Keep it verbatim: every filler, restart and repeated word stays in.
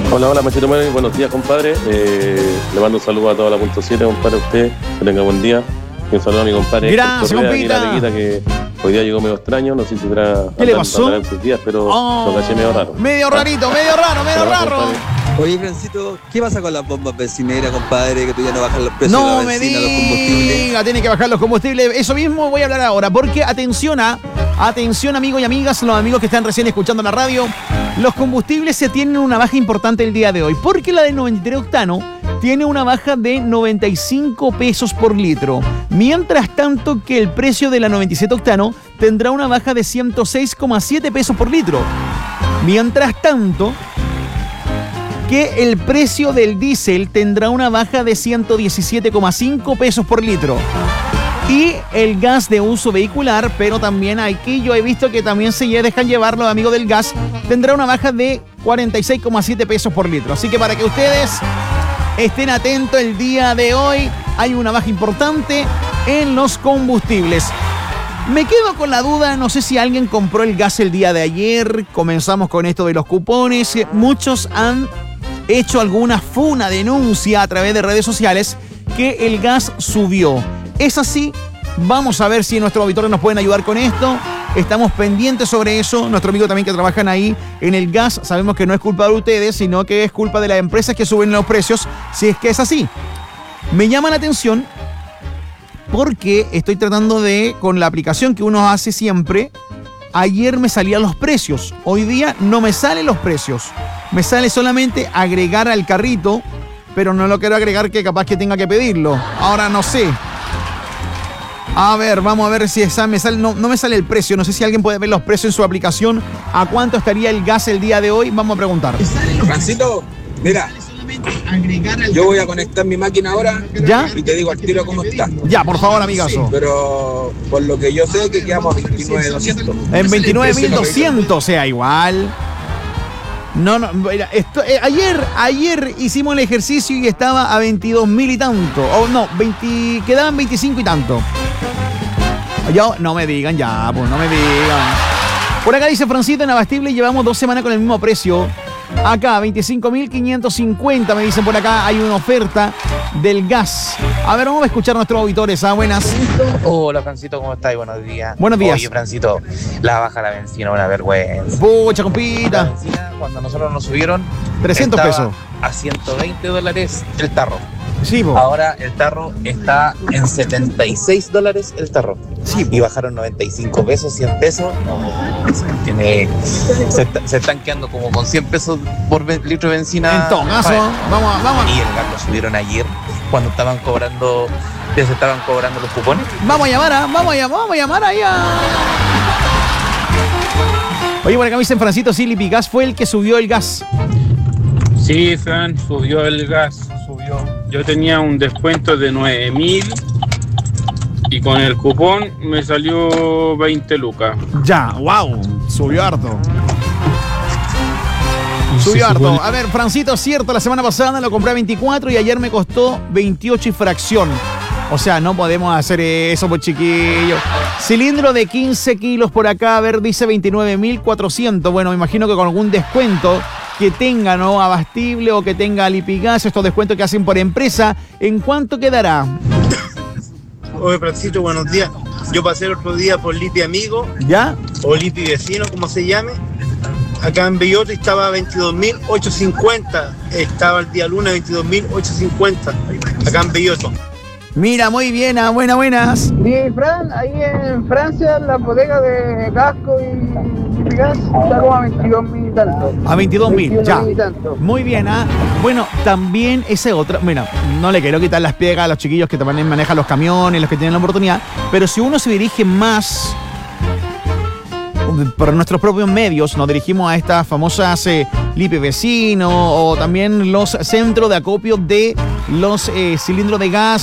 Hola, hola, Machito Mare, buenos días, compadre. Eh, le mando un saludo a toda la punto siete, compadre, a usted. Que tenga buen día. Y un saludo a mi compadre. Gracias, compita. Que hoy día llegó medio extraño, no sé si será. ¿Qué le pasó? En sus días, pero oh, lo caché medio raro. Medio rarito, medio raro, medio raro. Compadre. Oye, Francito, ¿qué pasa con las bombas bencineras, compadre? Que tú ya no bajas los precios no de la benzina, me los combustibles. Tiene que bajar los combustibles. Eso mismo voy a hablar ahora. Porque atención a, atención amigos y amigas, los amigos que están recién escuchando la radio. Los combustibles se tienen una baja importante el día de hoy. Porque la de noventa y tres octano tiene una baja de noventa y cinco pesos por litro. Mientras tanto que el precio de la noventa y siete octano tendrá una baja de ciento seis coma siete pesos por litro. Mientras tanto que el precio del diésel tendrá una baja de ciento diecisiete coma cinco pesos por litro. Y el gas de uso vehicular, pero también aquí yo he visto que también se dejan llevar los amigos del gas, tendrá una baja de cuarenta y seis coma siete pesos por litro. Así que para que ustedes estén atentos el día de hoy, hay una baja importante en los combustibles. Me quedo con la duda, no sé si alguien compró el gas el día de ayer. Comenzamos con esto de los cupones. Muchos han hecho alguna funa denuncia a través de redes sociales que el gas subió. ¿Es así? Vamos a ver si nuestros auditores nos pueden ayudar con esto. Estamos pendientes sobre eso. Nuestro amigo también que trabajan ahí en el gas, sabemos que no es culpa de ustedes, sino que es culpa de las empresas que suben los precios, si es que es así. Me llama la atención porque estoy tratando de, con la aplicación que uno hace siempre, ayer me salían los precios. Hoy día no me salen los precios. Me sale solamente agregar al carrito, pero no lo quiero agregar que capaz que tenga que pedirlo. Ahora no sé. A ver, vamos a ver si esa me sale. No, no me sale el precio. No sé si alguien puede ver los precios en su aplicación. ¿A cuánto estaría el gas el día de hoy? Vamos a preguntar. Francito, mira, yo voy a conectar mi máquina ahora. ¿Ya? Y te digo al tiro cómo está. Ya, por favor, amigazo. Pero por lo que yo sé que quedamos a veintinueve mil doscientos. En veintinueve mil doscientos, o sea, igual. No, no, mira, esto, eh, ayer, ayer hicimos el ejercicio y estaba a veintidós mil y tanto. O no, veinte, quedaban veinticinco y tanto. Yo, no me digan ya, pues no me digan. Por acá dice Francito, en Abastible llevamos dos semanas con el mismo precio. Acá, veinticinco mil quinientos cincuenta, me dicen por acá, hay una oferta del gas. A ver, vamos a escuchar a nuestros auditores, ¿ah? Buenas. Hola, Francito, ¿cómo estás? Buenos días. Buenos días. Oye, Francito, la baja la benzina, una vergüenza. Pucha, compita. La benzina, cuando nosotros nos subieron, trescientos pesos. A ciento veinte dólares el tarro. Sí, po. Ahora el tarro está en setenta y seis dólares el tarro. Sí, po. Y bajaron noventa y cinco pesos, cien pesos. No, tiene, se, se están quedando como con cien pesos por litro de benzina. Entonazo. Vamos, vamos. Y el gas lo subieron ayer cuando estaban cobrando, ya se estaban cobrando los cupones. Vamos a llamar, ¿eh? vamos a llamar, vamos a llamar ahí a... Oye, por acá me dicen Francito, sí, Lipigas fue el que subió el gas. Sí, Fran, subió el gas, subió. Yo tenía un descuento de nueve mil y con el cupón me salió veinte lucas. Ya, wow, subió harto. Subió harto. A ver, Francito, cierto, la semana pasada lo compré a veinticuatro y ayer me costó veintiocho y fracción. O sea, no podemos hacer eso, pues chiquillo. Cilindro de quince kilos por acá, a ver, dice veintinueve mil cuatrocientos. Bueno, me imagino que con algún descuento que tenga, ¿no? Abastible o que tenga Lipigas, estos descuentos que hacen por empresa, ¿en cuánto quedará? Oye, Francito, buenos días. Yo pasé el otro día por Lipi Amigo. ¿Ya? O Lipi Vecino, como se llame. Acá en Belloto estaba a veintidós mil ochocientos cincuenta. Estaba el día lunes veintidós mil ochocientos cincuenta. Acá en Belloto. Mira, muy bien, ah, buenas, buenas. Sí, Fran, ahí en Francia, la bodega de Casco y Lipigas está como a veintidós mil y tanto. A veintidós mil, ya. Muy bien, ah. Bueno, también esa otra. Mira, no le quiero quitar las piegas a los chiquillos que también manejan los camiones, los que tienen la oportunidad. Pero si uno se dirige más por nuestros propios medios, nos dirigimos a estas famosas eh, Lipi Vecino o también los centros de acopio de los eh, cilindros de gas